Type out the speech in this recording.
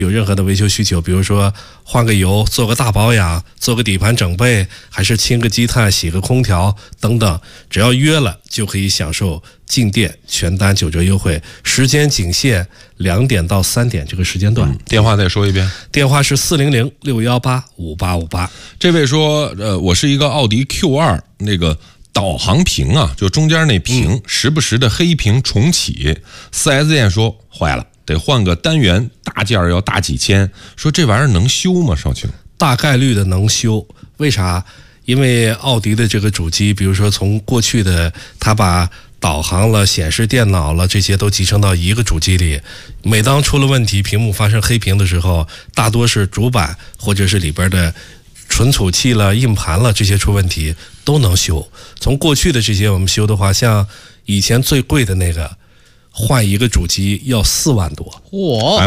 有任何的维修需求，比如说换个油、做个大保养、做个底盘整备，还是清个积碳、洗个空调等等，只要约了就可以享受进店全单9折优惠，时间仅限2点到3点这个时间段。 电话再说一遍， 电话是400-618-5858。 这位说，我是一个奥迪 Q2 那个导航屏啊，就中间那屏时不时的黑屏重启，4S 店说坏了，得换个单元，大件要大几千，说这玩意儿能修吗？少卿， 大概率的能修，为啥？因为奥迪的这个主机，比如说从过去的它把导航了、显示电脑了这些都集成到一个主机里，每当出了问题，屏幕发生黑屏的时候，大多是主板或者是里边的存储器了、硬盘了这些出问题都能修。从过去的这些我们修的话，像以前最贵的那个换一个主机要4万多。 哇